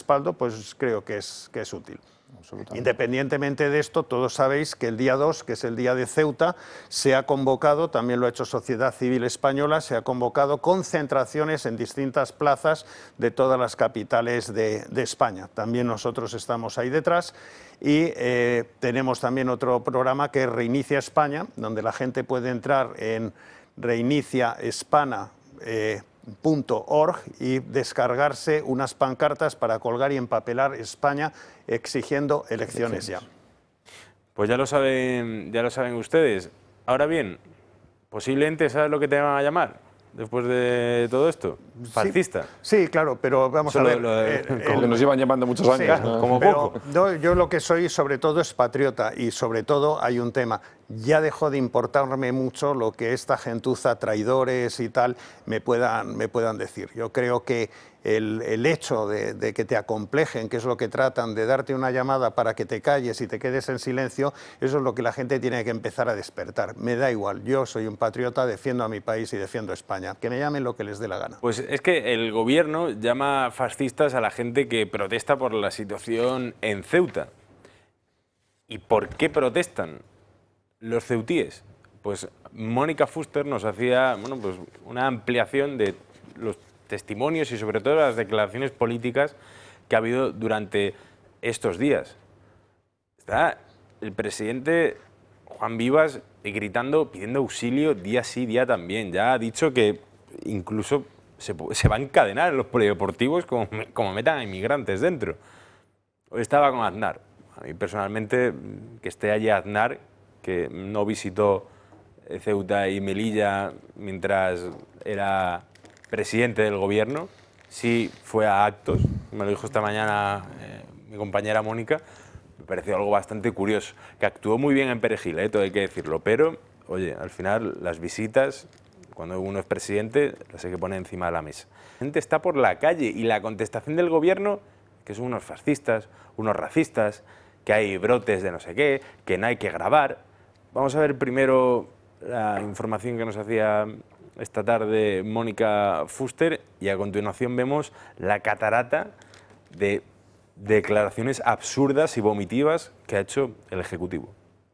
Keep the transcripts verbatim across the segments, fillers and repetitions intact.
respaldo, pues creo que es, que es útil. Independientemente de esto, todos sabéis que el día dos, que es el día de Ceuta, se ha convocado, también lo ha hecho Sociedad Civil Española, se ha convocado concentraciones en distintas plazas de todas las capitales de, de España. También nosotros estamos ahí detrás y eh, tenemos también otro programa que es Reinicia España, donde la gente puede entrar en reinicia hispana punto org y descargarse unas pancartas para colgar y empapelar España exigiendo elecciones ya. Pues ya lo saben, ya lo saben ustedes. Ahora bien, posiblemente, ¿sabes lo que te van a llamar después de todo esto? Fascista. Sí, sí, claro, pero vamos Solo a ver. Lo de, eh, como el, que nos llevan llamando muchos años, sí, ¿no? Como pero poco. Yo, yo lo que soy sobre todo es patriota y sobre todo hay un tema. Ya dejó de importarme mucho lo que esta gentuza, traidores y tal, me puedan, me puedan decir. Yo creo que el, el hecho de, de que te acomplejen, que es lo que tratan, de darte una llamada para que te calles y te quedes en silencio, eso es lo que la gente tiene que empezar a despertar. Me da igual, yo soy un patriota, defiendo a mi país y defiendo a España. Que me llamen lo que les dé la gana. Pues es que el gobierno llama fascistas a la gente que protesta por la situación en Ceuta. ¿Y por qué protestan los ceutíes? Pues Mónica Fuster nos hacía bueno, pues una ampliación de los testimonios y sobre todo las declaraciones políticas que ha habido durante estos días. Está el presidente Juan Vivas gritando, pidiendo auxilio día sí, día también. Ya ha dicho que incluso se, se va a encadenar en los polideportivos como, como metan a inmigrantes dentro. Hoy estaba con Aznar. A mí personalmente, que esté allí Aznar, que no visitó Ceuta y Melilla mientras era presidente del gobierno, sí fue a actos, me lo dijo esta mañana eh, mi compañera Mónica, me pareció algo bastante curioso, que actuó muy bien en Perejil, eh, todo hay que decirlo, pero, oye, al final las visitas, cuando uno es presidente, las hay que poner encima de la mesa. La gente está por la calle y la contestación del gobierno, que son unos fascistas, unos racistas, que hay brotes de no sé qué, que no hay que grabar. Vamos a ver primero la información que nos hacía esta tarde Mónica Fuster y a continuación vemos la catarata de declaraciones absurdas y vomitivas que ha hecho el Ejecutivo.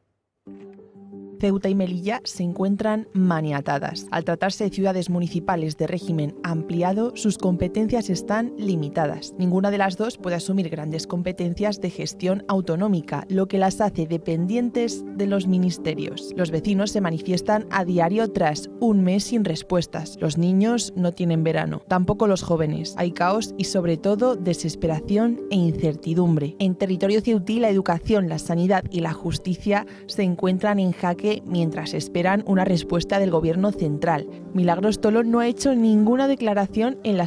Ceuta y Melilla se encuentran maniatadas. Al tratarse de ciudades municipales de régimen ampliado, sus competencias están limitadas. Ninguna de las dos puede asumir grandes competencias de gestión autonómica, lo que las hace dependientes de los ministerios. Los vecinos se manifiestan a diario tras un mes sin respuestas. Los niños no tienen verano, tampoco los jóvenes. Hay caos y sobre todo desesperación e incertidumbre. En territorio ceutí, la educación, la sanidad y la justicia se encuentran en jaque mientras esperan una respuesta del gobierno central. Milagros Tolo no ha hecho ninguna declaración en las